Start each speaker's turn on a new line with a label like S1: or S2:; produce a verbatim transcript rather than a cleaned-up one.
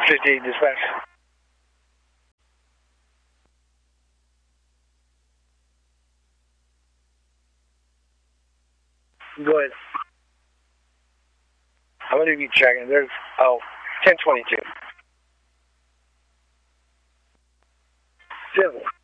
S1: fifty-eight dispatch. Go ahead. I'm going to be checking. There's, oh, ten twenty-two. Civil.